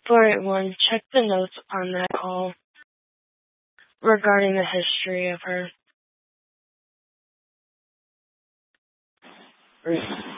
481, check the notes on that call regarding the history of her.